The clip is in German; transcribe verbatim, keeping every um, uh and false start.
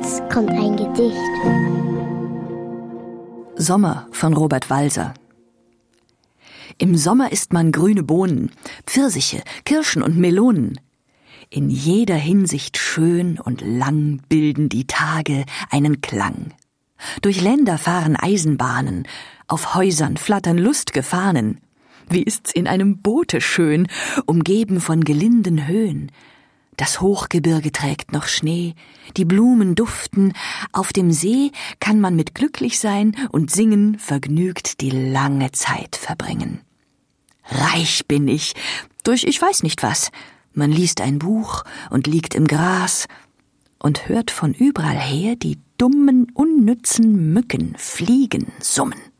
Jetzt kommt ein Gedicht. Sommer von Robert Walser. Im Sommer isst man grüne Bohnen, Pfirsiche, Kirschen und Melonen. In jeder Hinsicht schön und lang bilden die Tage einen Klang. Durch Länder fahren Eisenbahnen, auf Häusern flattern lustige Fahnen. Wie ist's in einem Boote schön, umgeben von gelinden Höhen. Das Hochgebirge trägt noch Schnee, die Blumen duften, auf dem See kann man mit glücklich sein und singen vergnügt die lange Zeit verbringen. Reich bin ich, durch ich weiß nicht was, man liest ein Buch und liegt im Gras und hört von überall her die dummen, unnützen Mücken fliegen, summen.